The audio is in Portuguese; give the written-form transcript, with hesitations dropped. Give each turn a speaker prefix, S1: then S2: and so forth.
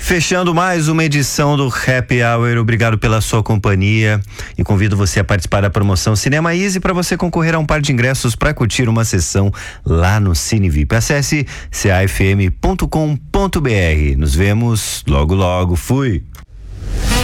S1: Fechando mais uma edição do Happy Hour, obrigado pela sua companhia e convido você a participar da promoção Cinema Easy para você concorrer a um par de ingressos para curtir uma sessão lá no Cine VIP. Acesse cafm.com.br. Nos vemos logo logo. Fui!